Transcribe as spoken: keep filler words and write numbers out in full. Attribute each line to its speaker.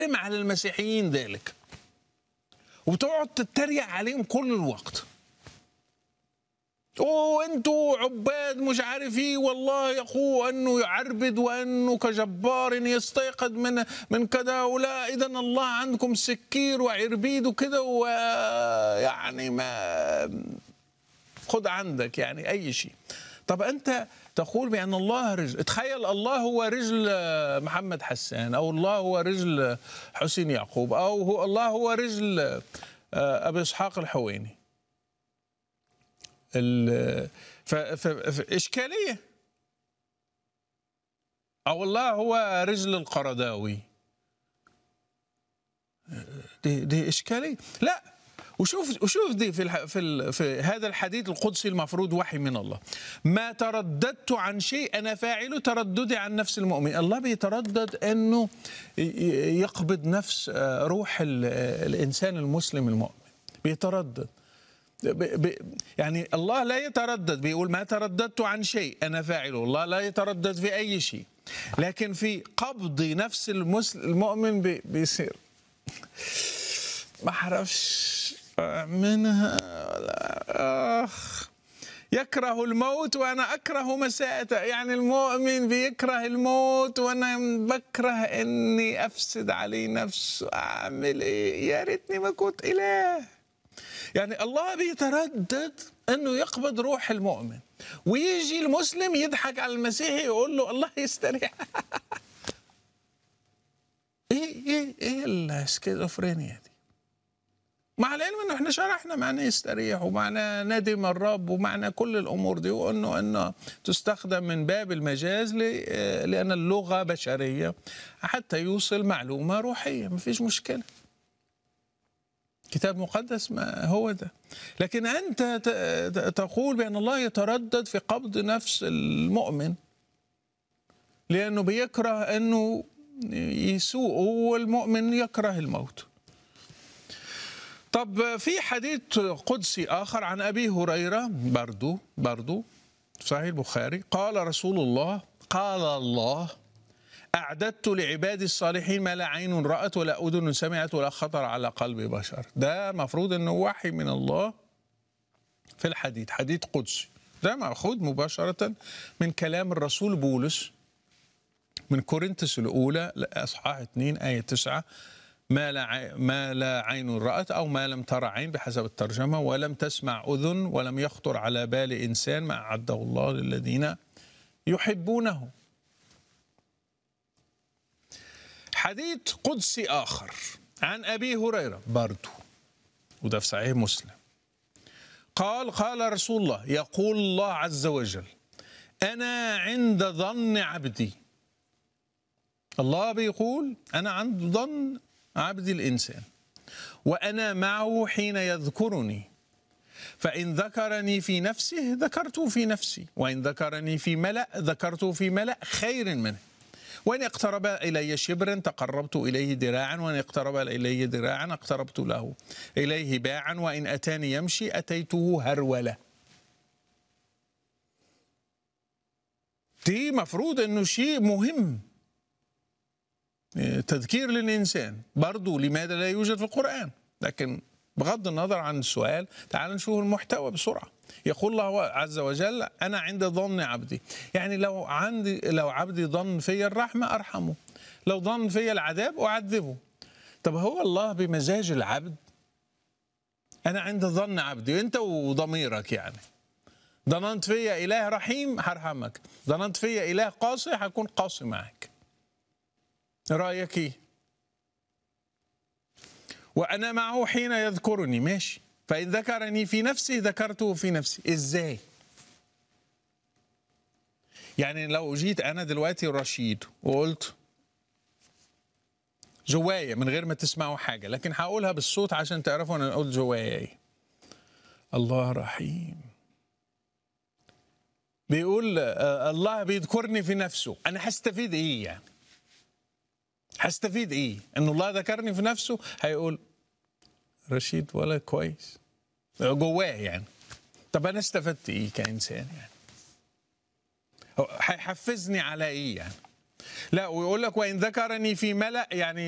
Speaker 1: على المسيحيين ذلك، وتقعد تتريق عليهم كل الوقت. وانتوا عباد مش عارف ايه، والله يا اخوه انه يعربد وانه كجبار يستيقظ من من كذا، ولا اذا الله عندكم سكير وعربيد وكده، ويعني ما خد عندك يعني اي شيء. طب انت تقول بان الله رجل، تخيل الله هو رجل محمد حسان، او الله هو رجل حسين يعقوب، او هو الله هو رجل ابي اسحاق الحويني. فإشكالية. أو الله هو رجل القرداوي، دي, دي إشكالية. لا، وشوف وشوف دي في, الح... في, ال... في هذا الحديث القدسي المفروض وحي من الله. ما ترددت عن شيء أنا فاعله ترددي عن نفس المؤمن. الله بيتردد أنه يقبض نفس روح ال... الإنسان المسلم المؤمن، بيتردد. يعني الله لا يتردد، بيقول ما ترددت عن شيء أنا فاعله. الله لا يتردد في أي شيء، لكن في قبض نفس المؤمن بيصير ما أعرفش منها. آخ، يكره الموت وأنا أكره مساءته. يعني المؤمن بيكره الموت وأنا بكره إني أفسد عليه نفسه. أعمل إيه؟ يا ريتني ما كنت إله. يعني الله بيتردد انه يقبض روح المؤمن، ويجي المسلم يضحك على المسيحي يقول له الله يستريح. ايه ايه ايه السكيزوفرينيا دي؟ مع العلم انه احنا شرحنا معنى يستريح ومعنى ندم الرب ومعنى كل الامور دي، وانه انه تستخدم من باب المجاز لان اللغه بشريه حتى يوصل معلومه روحيه، ما فيش مشكله. كتاب مقدس ما هو ده. لكن أنت تقول بأن الله يتردد في قبض نفس المؤمن لأنه بيكره أنه يسوء، والمؤمن يكره الموت. طب في حديث قدسي آخر عن أبي هريرة برضو برضو صحيح البخاري، قال رسول الله قال الله أعددت لعبادي الصالحين ما لا عين رأت ولا أذن سمعت ولا خطر على قلب بشر. ده مفروض أنه وحي من الله في الحديث، حديث قدسي. ده مأخوذ مباشرة من كلام الرسول بولس من كورنثوس الأولى أصحاح اثنين آية تسعة، ما لا ما لا عين رأت أو ما لم ترى عين بحسب الترجمة، ولم تسمع أذن ولم يخطر على بال إنسان ما أعده الله للذين يحبونه. حديث قدسي آخر عن أبي هريرة برضو، وده في صحيح مسلم، قال قال رسول الله يقول الله عز وجل أنا عند ظن عبدي. الله بيقول أنا عند ظن عبدي الإنسان، وأنا معه حين يذكرني، فإن ذكرني في نفسه ذكرته في نفسي، وإن ذكرني في ملأ ذكرته في ملأ خير منه، وإن اقترب إلي شبرا تقربت إليه ذراعا، وإن اقترب إلي ذراعا اقتربت له إليه باعا، وإن أتاني يمشي أتيته هرولة. دي مفروض أنه شيء مهم، تذكير للإنسان. برضو لماذا لا يوجد في القرآن؟ لكن بغض النظر عن السؤال تعال نشوف المحتوى بسرعة. يقول الله عز وجل أنا عند ظن عبدي. يعني لو عندي لو عبدي ظن في الرحمة أرحمه، لو ظن في العذاب أعذبه. طب هو الله بمزاج العبد أنا عند ظن عبدي، أنت وضميرك يعني ظننت في إله رحيم هرحمك، ظننت في إله قاسي هكون قاسي معك. رأيك إيه؟ وأنا معه حين يذكرني، ماشي، فإن ذكرني في نفسي ذكرته في نفسي. إزاي؟ يعني لو جيت أنا دلوقتي رشيد وقلت جوايا من غير ما تسمعوا حاجة، لكن هقولها بالصوت عشان تعرفوا أنا أقول جوايا إيه. الله رحيم بيقول الله بيذكرني في نفسه، أنا هستفيد إيه يعني؟ هستفيد إيه؟ إنه الله ذكرني في نفسه هيقول رشيد ولا كويس جواه يعني. طب أنا استفدت إيه كإنسان يعني؟ هيحفزني على إيه يعني؟ لا، ويقول لك وإن ذكرني في ملأ، يعني